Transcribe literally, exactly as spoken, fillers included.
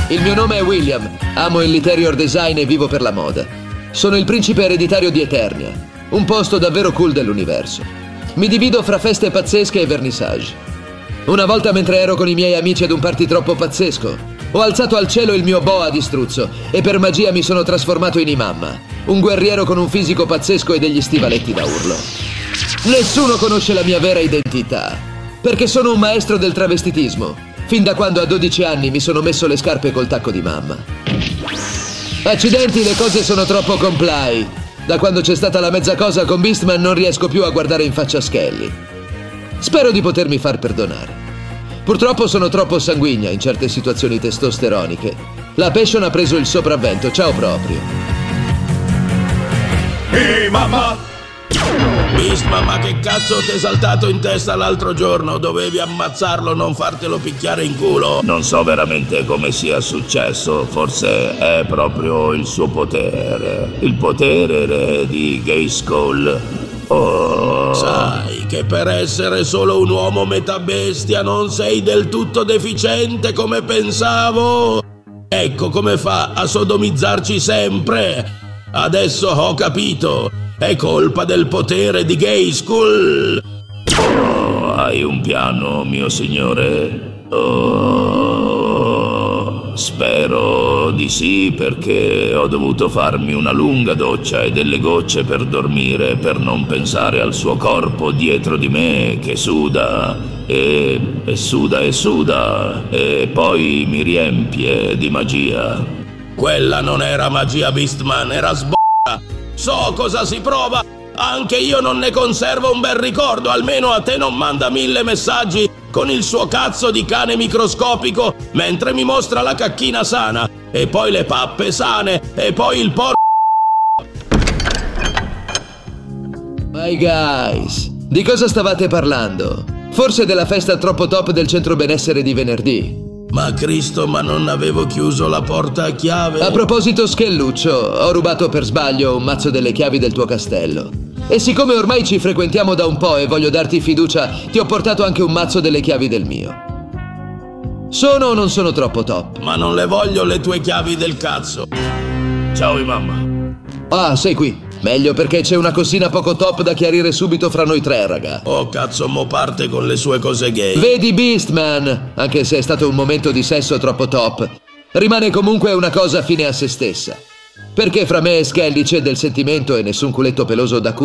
Il mio nome è William, amo il interior design e vivo per la moda. Sono il principe ereditario di Eternia, un posto davvero cool dell'universo. Mi divido fra feste pazzesche e vernissage. Una volta mentre ero con i miei amici ad un party troppo pazzesco, ho alzato al cielo il mio boa di struzzo e per magia mi sono trasformato in Imamma, un guerriero con un fisico pazzesco e degli stivaletti da urlo. Nessuno conosce la mia vera identità, perché sono un maestro del travestitismo, fin da quando a dodici anni mi sono messo le scarpe col tacco di mamma. Accidenti, le cose sono troppo comply. Da quando c'è stata la mezza cosa con Beastman non riesco più a guardare in faccia Skelly. Spero di potermi far perdonare. Purtroppo sono troppo sanguigna in certe situazioni testosteroniche. La passion ha preso il sopravvento, ciao proprio. Ehi, mamma! Beastman, ma che cazzo ti è saltato in testa l'altro giorno? Dovevi ammazzarlo, non fartelo picchiare in culo. Non so veramente come sia successo, forse è proprio il suo potere. Il potere di Grayskull. Oh. Sai che per essere solo un uomo metà bestia non sei del tutto deficiente come pensavo? Ecco come fa a sodomizzarci sempre. Adesso ho capito. È colpa del potere di Grayskull. Oh, hai un piano, mio signore? Oh, spero di sì, perché ho dovuto farmi una lunga doccia e delle gocce per dormire, per non pensare al suo corpo dietro di me che suda e, e suda e suda e poi mi riempie di magia. Quella non era magia, Beastman, era sb***a. So cosa si prova. Anche io non ne conservo un bel ricordo. Almeno a te non manda mille messaggi con il suo cazzo di cane microscopico mentre mi mostra la cacchina sana e poi le pappe sane e poi il por... My guys, di cosa stavate parlando? Forse della festa troppo top del centro benessere di venerdì. Ma Cristo, ma non avevo chiuso la porta a chiave? A proposito, Schelluccio, ho rubato per sbaglio un mazzo delle chiavi del tuo castello. E siccome ormai ci frequentiamo da un po' e voglio darti fiducia, ti ho portato anche un mazzo delle chiavi del mio. Sono o non sono troppo top? Ma non le voglio le tue chiavi del cazzo. Ciao, mamma. Ah, sei qui. Meglio, perché c'è una cosina poco top da chiarire subito fra noi tre, raga. Oh cazzo, mo parte con le sue cose gay. Vedi Beastman, anche se è stato un momento di sesso troppo top, rimane comunque una cosa fine a se stessa. Perché fra me e Skelly c'è del sentimento e nessun culetto peloso da culo.